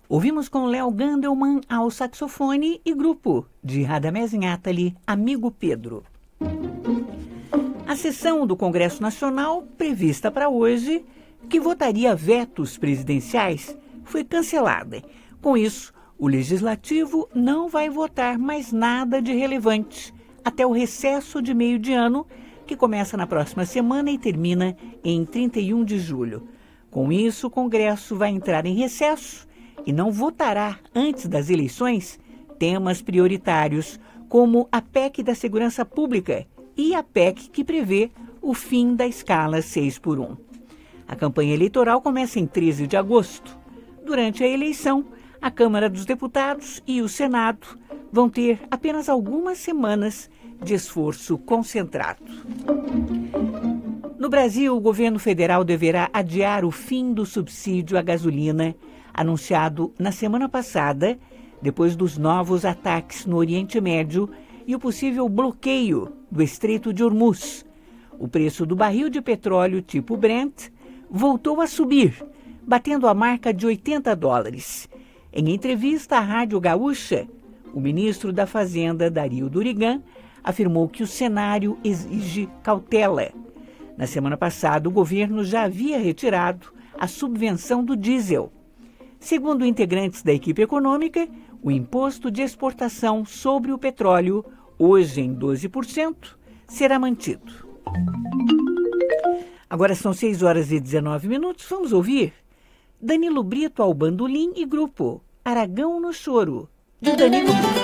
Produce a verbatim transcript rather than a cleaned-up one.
Ouvimos com Léo Gandelman ao saxofone e grupo de Radamés Inátali, Amigo Pedro. A sessão do Congresso Nacional, prevista para hoje, que votaria vetos presidenciais, foi cancelada. Com isso, o Legislativo não vai votar mais nada de relevante até o recesso de meio de ano, que começa na próxima semana e termina em trinta e um de julho. Com isso, o Congresso vai entrar em recesso e não votará, antes das eleições, temas prioritários, como a P E C da Segurança Pública e a P E C que prevê o fim da escala seis por um. A campanha eleitoral começa em treze de agosto. Durante a eleição, a Câmara dos Deputados e o Senado vão ter apenas algumas semanas de esforço concentrado. No Brasil, o governo federal deverá adiar o fim do subsídio à gasolina, anunciado na semana passada, depois dos novos ataques no Oriente Médio e o possível bloqueio do Estreito de Hormuz. O preço do barril de petróleo tipo Brent voltou a subir, batendo a marca de oitenta dólares. Em entrevista à Rádio Gaúcha, o ministro da Fazenda, Dario Durigan, afirmou que o cenário exige cautela. Na semana passada, o governo já havia retirado a subvenção do diesel. Segundo integrantes da equipe econômica, o imposto de exportação sobre o petróleo, hoje em doze por cento, será mantido. Agora são seis horas e dezenove minutos. Vamos ouvir Danilo Brito ao bandolim e grupo Aragão no Choro, de Danilo Brito.